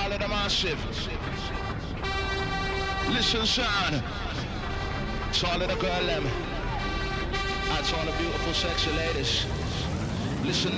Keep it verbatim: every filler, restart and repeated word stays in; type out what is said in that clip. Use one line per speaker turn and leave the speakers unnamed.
all of the massive. Listen, son. To all of the girl them. And to all the beautiful sexy ladies. Listen